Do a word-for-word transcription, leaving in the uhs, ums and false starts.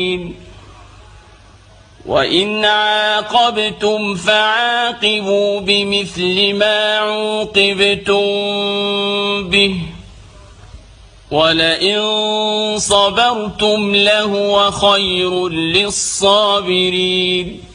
وإن عاقبتم فعاقبوا بمثل ما عوقبتم به ولئن صبرتم لهو خير للصابرين